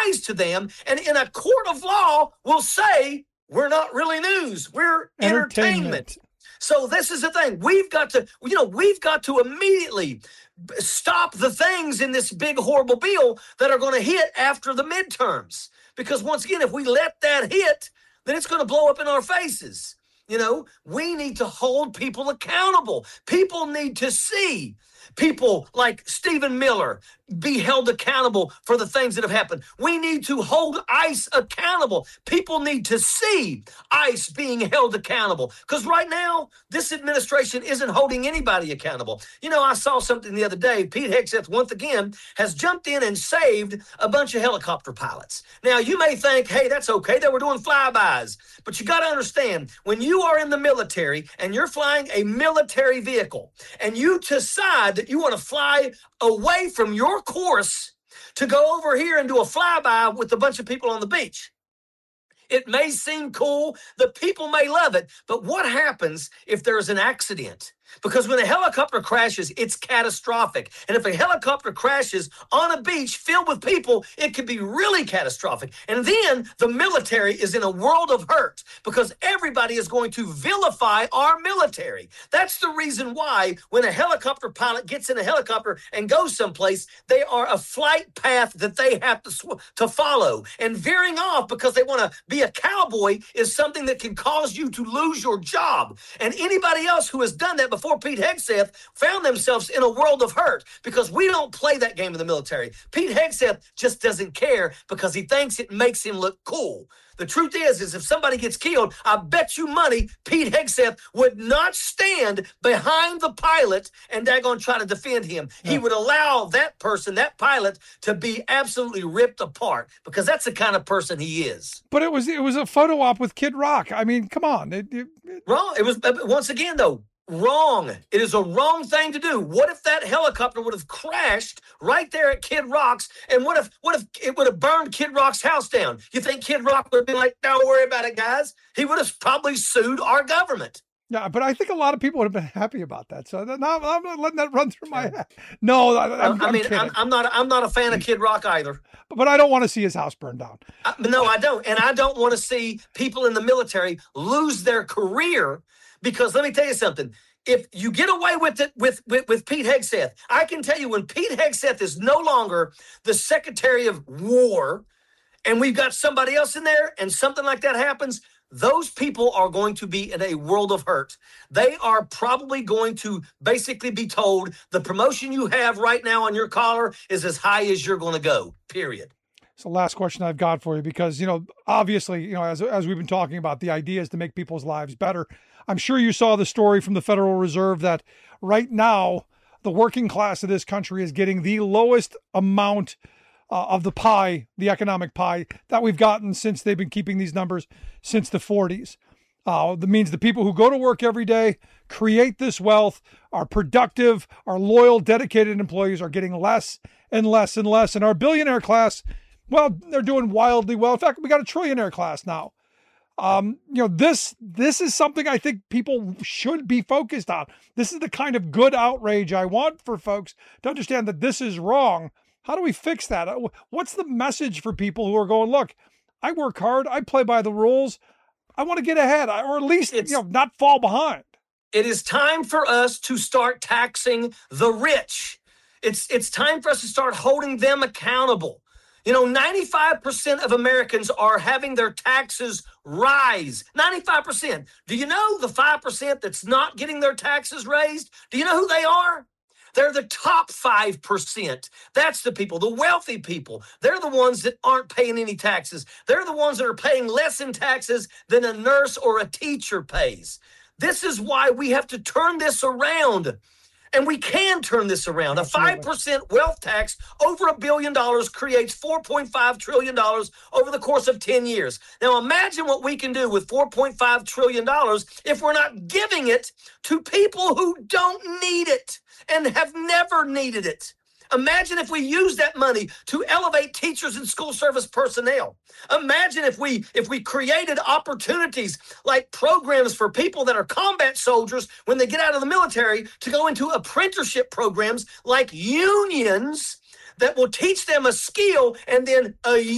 praise to them, and in a court of law will say, we're not really news, we're entertainment. So this is the thing. We've got to immediately stop the things in this big, horrible bill that are going to hit after the midterms. Because once again, if we let that hit, then it's going to blow up in our faces. We need to hold people accountable. People need to see people like Stephen Miller be held accountable for the things that have happened. We need to hold ICE accountable. People need to see ICE being held accountable, because right now, this administration isn't holding anybody accountable. I saw something the other day. Pete Hegseth, once again, has jumped in and saved a bunch of helicopter pilots. Now, you may think, hey, that's okay. They were doing flybys. But you got to understand, when you are in the military and you're flying a military vehicle and you decide that you want to fly away from your course to go over here and do a flyby with a bunch of people on the beach, it may seem cool. The people may love it. But what happens if there's an accident? Because when a helicopter crashes, it's catastrophic. And if a helicopter crashes on a beach filled with people, it could be really catastrophic. And then the military is in a world of hurt because everybody is going to vilify our military. That's the reason why when a helicopter pilot gets in a helicopter and goes someplace, they are a flight path that they have to follow. And veering off because they want to be a cowboy is something that can cause you to lose your job. And anybody else who has done that before Pete Hegseth found themselves in a world of hurt because we don't play that game in the military. Pete Hegseth just doesn't care because he thinks it makes him look cool. The truth is if somebody gets killed, I bet you money Pete Hegseth would not stand behind the pilot and daggone try to defend him. Yeah. He would allow that person, that pilot, to be absolutely ripped apart because that's the kind of person he is. But it was a photo op with Kid Rock. I mean, come on. Wrong. It was, once again, though, wrong. It is a wrong thing to do. What if that helicopter would have crashed right there at Kid Rock's? And what if it would have burned Kid Rock's house down? You think Kid Rock would have been like, don't worry about it, guys? He would have probably sued our government. Yeah, but I think a lot of people would have been happy about that. So I'm not letting that run through my head. No, I'm kidding. I'm not a fan of Kid Rock either. But I don't want to see his house burned down. No, I don't. And I don't want to see people in the military lose their career. Because let me tell you something. If you get away with it with Pete Hegseth, I can tell you when Pete Hegseth is no longer the Secretary of War and we've got somebody else in there and something like that happens, those people are going to be in a world of hurt. They are probably going to basically be told the promotion you have right now on your collar is as high as you're going to go, period. So last question I've got for you, because, obviously, as we've been talking about, the idea is to make people's lives better. I'm sure you saw the story from the Federal Reserve that right now the working class of this country is getting the lowest amount of the pie, the economic pie, that we've gotten since they've been keeping these numbers since the 40s. That means the people who go to work every day, create this wealth, are productive, are loyal, dedicated employees are getting less and less and less. And our billionaire class, well, they're doing wildly well. In fact, we got a trillionaire class now. This is something I think people should be focused on. This is the kind of good outrage I want for folks to understand that this is wrong. How do we fix that? What's the message for people who are going, look, I work hard, I play by the rules, I want to get ahead, or at least not fall behind. It is time for us to start taxing the rich. It's time for us to start holding them accountable. 95% of Americans are having their taxes rise. 95%. Do you know the 5% that's not getting their taxes raised? Do you know who they are? They're the top 5%. That's the people, the wealthy people. They're the ones that aren't paying any taxes. They're the ones that are paying less in taxes than a nurse or a teacher pays. This is why we have to turn this around. And we can turn this around. Absolutely. A 5% wealth tax over $1 billion creates $4.5 trillion over the course of 10 years. Now imagine what we can do with $4.5 trillion if we're not giving it to people who don't need it and have never needed it. Imagine if we use that money to elevate teachers and school service personnel. Imagine if we created opportunities like programs for people that are combat soldiers when they get out of the military to go into apprenticeship programs like unions that will teach them a skill and then a